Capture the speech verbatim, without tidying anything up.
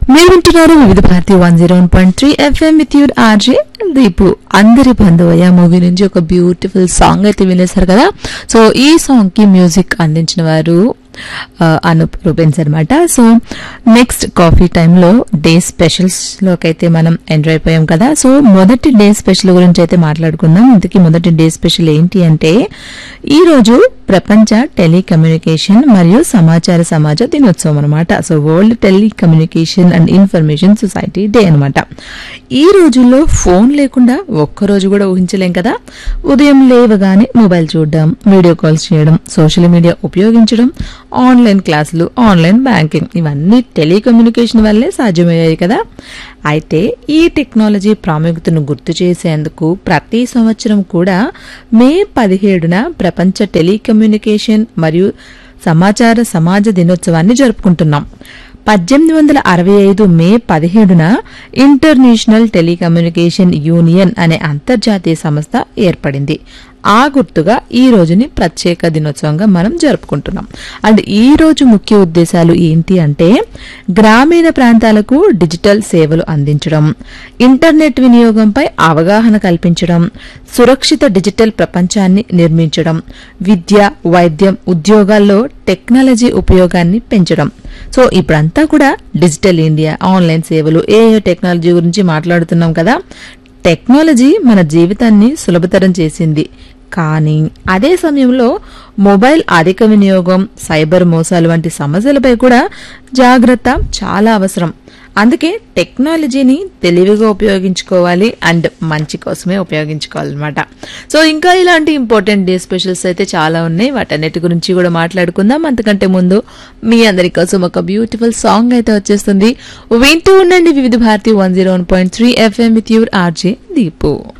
మీరు వింటున్నారు వివిధ Bharati one zero one point three FM with your RJ Deepu. అందరి బంధువయ్య మూవీ నుంచి ఒక బ్యూటిఫుల్ సాంగ్ అయితే వినేశారు కదా. సో ఈ సాంగ్ కి మ్యూజిక్ అందించిన వారు అనూప్ రూబెన్స్ అనమాట. సో నెక్స్ట్ కాఫీ టైంలో డే స్పెషల్స్ లోకి అయితే మనం ఎంజాయ్ అయిపోయాం కదా. సో మొదటి డే స్పెషల్ గురించి అయితే మాట్లాడుకుందాం. ఇంతకీ మొదటి డే స్పెషల్ ఏంటి అంటే ఈ రోజు ప్రపంచ టెలికమ్యూనికేషన్ మరియు సమాచార సమాజ దినోత్సవం అనమాట. So world telecommunication and information society day అనమాట. ఈ రోజుల్లో ఫోన్ లేకుండా ఒక్కరోజు కూడా ఊహించలేం కదా. ఉదయం లేవగానే మొబైల్ చూడడం, వీడియో కాల్స్ చేయడం, సోషల్ మీడియా ఉపయోగించడం, ఆన్లైన్ క్లాసులు, ఆన్లైన్ బ్యాంకింగ్ ఇవన్నీ టెలికమ్యూనికేషన్ వల్లే సాధ్యమయ్యాయి కదా. అయితే ఈ టెక్నాలజీ ప్రాముఖ్యతను గుర్తు చేసేందుకు ప్రతి సంవత్సరం కూడా మే పదిహేడున ప్రపంచ టెలికమ్యూనికేషన్ మరియు సమాచార సమాజ దినోత్సవాన్ని జరుపుకుంటున్నాం. పద్దెనిమిది వందల అరవై ఐదు మే పదిహేడున ఇంటర్నేషనల్ టెలికమ్యూనికేషన్ యూనియన్ అనే అంతర్జాతీయ సంస్థ ఏర్పడింది. ఆ గుర్తుగా ఈ రోజుని ప్రత్యేక దినోత్సవంగా మనం జరుపుకుంటున్నాం. అండ్ ఈ రోజు ముఖ్య ఉద్దేశాలు ఏంటి అంటే గ్రామీణ ప్రాంతాలకు డిజిటల్ సేవలు అందించడం, ఇంటర్నెట్ వినియోగంపై అవగాహన కల్పించడం, సురక్షిత డిజిటల్ ప్రపంచాన్ని నిర్మించడం, విద్య, వైద్యం, ఉద్యోగాల్లో టెక్నాలజీ ఉపయోగాన్ని పెంచడం. సో ఇప్పుడంతా కూడా డిజిటల్ ఇండియా, ఆన్లైన్ సేవలు, ఏ టెక్నాలజీ గురించి మాట్లాడుతున్నాం కదా. టెక్నాలజీ మన జీవితాన్ని సులభతరం చేసింది. కానీ అదే సమయంలో మొబైల్ అధిక వినియోగం, సైబర్ మోసాలు వంటి సమస్యలపై కూడా జాగ్రత్త చాలా అవసరం. అందుకే టెక్నాలజీని తెలివిగా ఉపయోగించుకోవాలి అండ్ మంచి కోసమే ఉపయోగించుకోవాలన్నమాట. సో ఇంకా ఇలాంటి ఇంపార్టెంట్ డే స్పెషల్స్ అయితే చాలా ఉన్నాయి. వాటన్నిటి గురించి కూడా మాట్లాడుకుందాం. అంతకంటే ముందు మీ అందరి కోసం ఒక బ్యూటిఫుల్ సాంగ్ అయితే వచ్చేస్తుంది. వింటూ ఉండండి వివిధ Bharati one zero one point three FM with your RJ Deepu.